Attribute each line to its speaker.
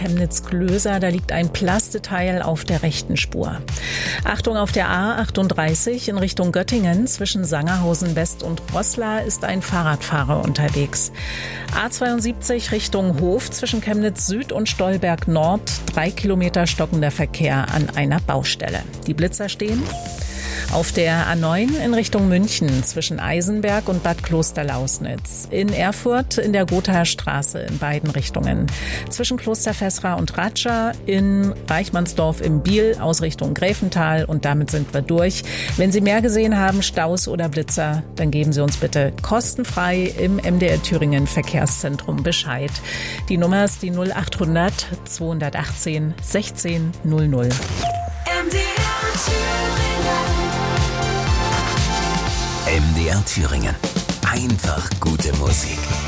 Speaker 1: Chemnitz-Klöser. Da liegt ein Plasteteil auf der rechten Spur. Achtung, auf der A38 in Richtung Göttingen zwischen Sangerhausen West und Roßla ist ein Fahrradfahrer unterwegs. A72 Richtung Hof zwischen Chemnitz Süd und Stolberg Nord. 3 Kilometer stockender Verkehr an einer Baustelle. Die Blitzer stehen. Auf der A9 in Richtung München zwischen Eisenberg und Bad Klosterlausnitz. In Erfurt in der Gothaer Straße in beiden Richtungen. Zwischen Kloster Vesra und Ratscha. In Reichmannsdorf im Biel aus Richtung Gräfental. Und damit sind wir durch. Wenn Sie mehr gesehen haben, Staus oder Blitzer, dann geben Sie uns bitte kostenfrei im MDR Thüringen Verkehrszentrum Bescheid. Die Nummer ist die 0800 218 16 00.
Speaker 2: MDR Thüringen. Einfach gute Musik.